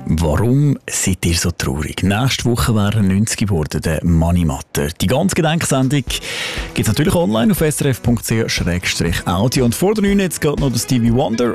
Warum seid ihr so traurig? Nächste Woche wäre er 90 geworden, der Mani Matter. Die ganze Gedenksendung gibt es natürlich online auf srf.ch/audio. Und vor der 9 jetzt geht noch der Stevie Wonder